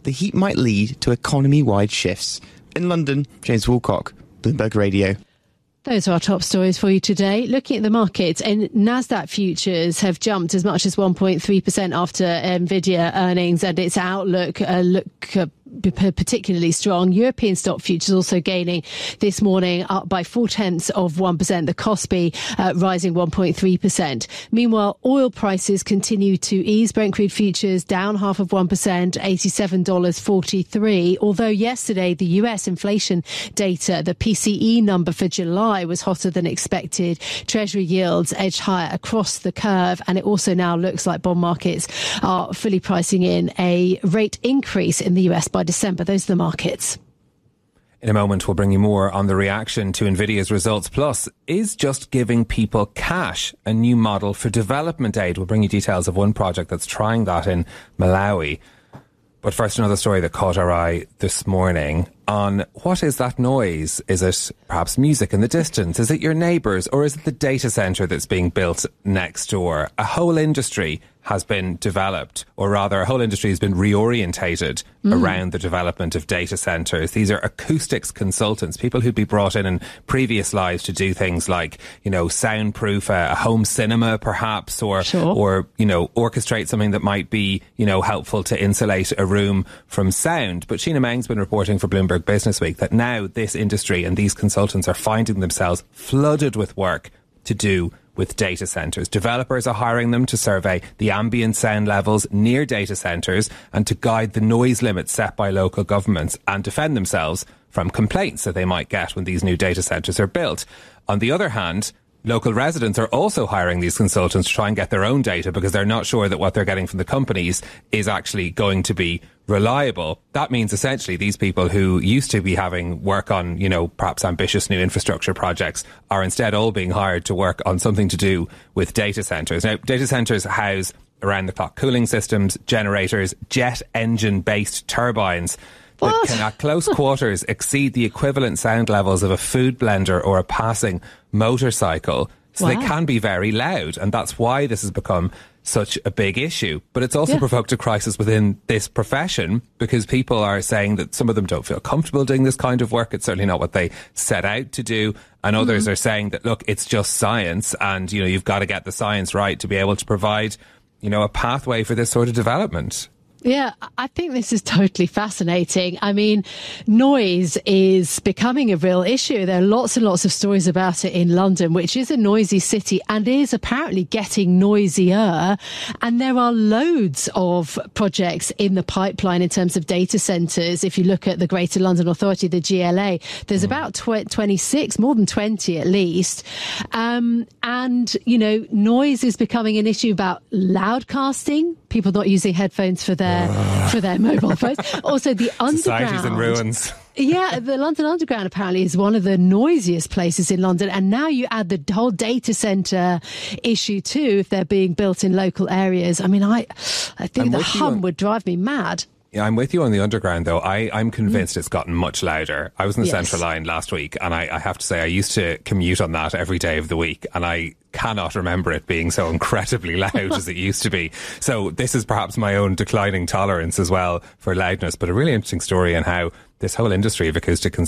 the heat might lead to economy-wide shifts. In London, James Woolcock, Bloomberg Radio. Those are our top stories for you today. Looking at the markets, and Nasdaq futures have jumped as much as 1.3% after Nvidia earnings, and its outlook particularly strong. European stock futures also gaining this morning, up by 0.4%. The KOSPI rising 1.3%. Meanwhile, oil prices continue to ease. Brent crude futures down 0.5%, $87.43. Although yesterday the US inflation data, the PCE number for July, was hotter than expected. Treasury yields edged higher across the curve, and it also now looks like bond markets are fully pricing in a rate increase in the US by December. Those are the markets. In a moment, we'll bring you more on the reaction to Nvidia's results. Plus, is just giving people cash a new model for development aid? We'll bring you details of one project that's trying that in Malawi. But first, another story that caught our eye this morning on what is that noise? Is it perhaps music in the distance? Is it your neighbours? Or is it the data centre that's being built next door? A whole industry has been developed, or rather a whole industry has been reorientated around the development of data centres. These are acoustics consultants, people who'd be brought in previous lives to do things like, you know, soundproof a home cinema perhaps, or, you know, orchestrate something that might be, you know, helpful to insulate a room from sound. But Sheena Meng's been reporting for Bloomberg Business Week that now this industry and these consultants are finding themselves flooded with work to do with data centres. Developers are hiring them to survey the ambient sound levels near data centres and to guide the noise limits set by local governments and defend themselves from complaints that they might get when these new data centres are built. On the other hand, local residents are also hiring these consultants to try and get their own data because they're not sure that what they're getting from the companies is actually going to be reliable. That means essentially these people who used to be having work on, you know, perhaps ambitious new infrastructure projects are instead all being hired to work on something to do with data centres. Now, data centres house around-the-clock cooling systems, generators, jet engine-based turbines that can at close quarters exceed the equivalent sound levels of a food blender or a passing motorcycle. So they can be very loud, and that's why this has become such a big issue. But it's also provoked a crisis within this profession because people are saying that some of them don't feel comfortable doing this kind of work. It's certainly not what they set out to do. And others are saying that, look, it's just science and, you know, you've got to get the science right to be able to provide, you know, a pathway for this sort of development. Yeah, I think this is totally fascinating. I mean, noise is becoming a real issue. There are lots and lots of stories about it in London, which is a noisy city and is apparently getting noisier. And there are loads of projects in the pipeline in terms of data centres. If you look at the Greater London Authority, the GLA, there's about 26, more than 20 at least. And, you know, noise is becoming an issue about loudcasting, people not using headphones for their mobile phones. Also, the underground. Society's in ruins. Yeah, the London Underground apparently is one of the noisiest places in London. And now you add the whole data centre issue too, if they're being built in local areas. I mean, I think the hum would drive me mad. Yeah, I'm with you on the underground, though. I'm convinced it's gotten much louder. I was in the Central Line last week, and I have to say I used to commute on that every day of the week, and I cannot remember it being so incredibly loud as it used to be. So this is perhaps my own declining tolerance as well for loudness, but a really interesting story on how this whole industry of acoustic consulting